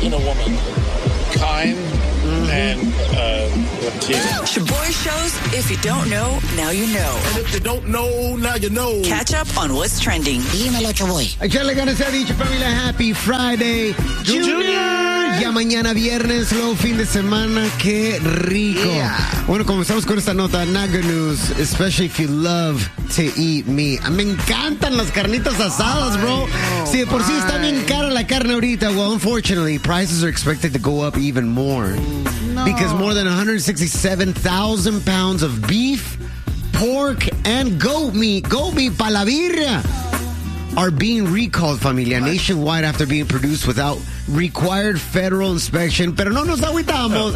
in a woman. Kind and Latino. Shaboy shows, if you don't know, now you know. And if you don't know, now you know. Catch up on what's trending. Dímelo, Shaboy. Echarle ganas a dicho, familia. Happy Friday, Junior. Ya mañana viernes, luego fin de semana. Qué rico. Yeah. Bueno, comenzamos con esta nota. Not good news, especially if you love to eat meat. Me encantan las carnitas asadas, bro. Si de por sí está bien cara la carne ahorita, well, unfortunately, prices are expected to go up even more. No. Because more than 167,000 pounds of beef, pork, and goat meat pa' la birria, are being recalled, familia, nationwide after being produced without required federal inspection. Pero no nos agüitamos.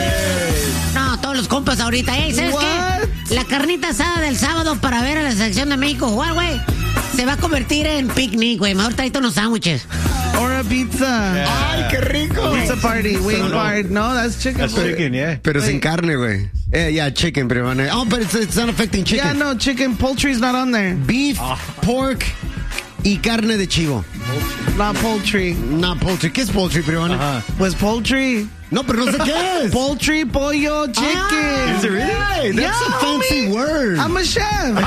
No, todos los compas ahorita. ¿Sabes qué? La carnita asada del sábado para ver a la selección de México jugar, güey, se va a convertir en picnic, güey. Mejor tráete unos sándwiches. Or a pizza. Ay, qué rico. Pizza party, wing party. No, that's chicken. That's chicken, yeah. Pero sin carne, güey. Yeah, chicken, pero but it's not affecting chicken. Yeah, no, chicken. Poultry's not on there. Beef, pork y carne de chivo. Not poultry. Not poultry. ¿Qué es poultry, peruana? Pues poultry. No, pero no sé qué es. Poultry, pollo, chicken. Is it really? That's a fancy word. I'm a chef.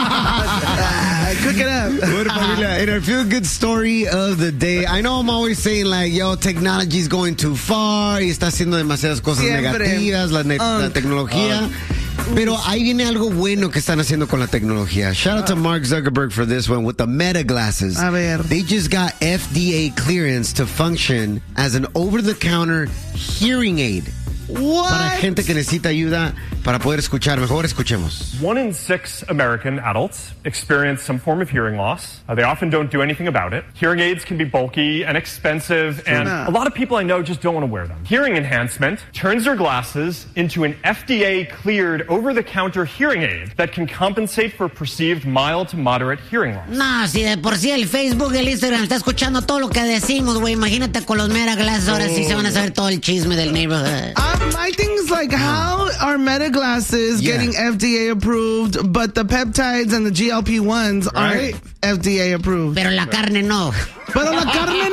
Cook it up. Bueno, familia, in our feel-good story of the day, I know I'm always saying, like, yo, technology's going too far y está haciendo demasiadas cosas negativas, la tecnología. Pero ahí viene algo bueno que están haciendo con la tecnología. Shout out to Mark Zuckerberg for this one with the Meta glasses. A ver. They just got FDA clearance to function as an over-the-counter hearing aid. What? Para gente que necesita ayuda para poder escuchar mejor. Escuchemos. 1 in 6 American adults experience some form of hearing loss. They often don't do anything about it. Hearing aids can be bulky and expensive, and a lot of people I know just don't want to wear them. Hearing enhancement turns your glasses into an FDA-cleared over-the-counter hearing aid that can compensate for perceived mild to moderate hearing loss. No, si de por sí el Facebook, el Instagram está escuchando todo lo que decimos, güey. Imagínate con los Meta glasses, ahora sí se van a saber todo el chisme del neighborhood. My thing is like, how are Meta glasses getting FDA approved, but the peptides and the GLP-1s aren't FDA approved? Pero la carne no. Pero la carne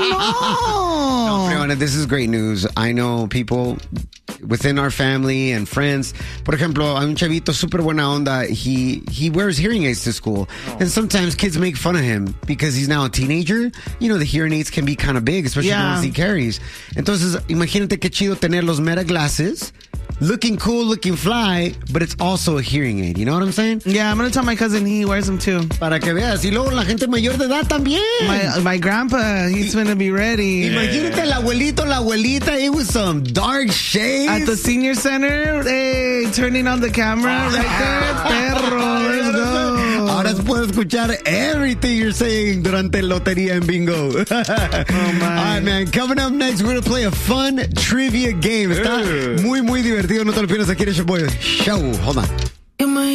no. This is great news. I know people within our family and friends. Por ejemplo, hay un chavito super buena onda. He wears hearing aids to school. And sometimes kids make fun of him because he's now a teenager. You know, the hearing aids can be kind of big, especially the ones he carries. Entonces, imagínate qué chido tener los Meta glasses. Looking cool, looking fly, but it's also a hearing aid. You know what I'm saying? Yeah, I'm going to tell my cousin he wears them too. Para que veas. Y luego la gente mayor de edad también. My grandpa, he's going to be ready. Imagínate el abuelito, la abuelita, it was some dark shades. At the senior center, hey, turning on the camera right there. Perro, let's go. Ahora puedo escuchar everything you're saying durante lotería en bingo. Oh, my. All right, man. Coming up next, we're going to play a fun trivia game. Está muy, muy divertido. No te lo pierdas aquí en el Shaboy Show. Hold on.